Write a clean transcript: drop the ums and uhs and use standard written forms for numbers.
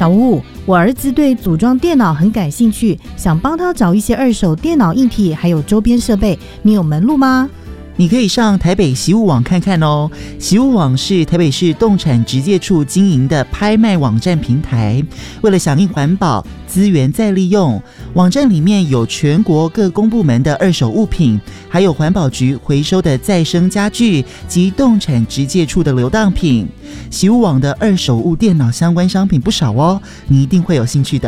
小吴，我儿子对组装电脑很感兴趣，想帮他找一些二手电脑硬体还有周边设备，你有门路吗？ 你可以上台北习物网看看哦。习物网是台北市动产直介处经营的拍卖网站平台，为了响应环保、资源再利用，网站里面有全国各公部门的二手物品，还有环保局回收的再生家具及动产直介处的流当品。习物网的二手物电脑相关商品不少哦，你一定会有兴趣的。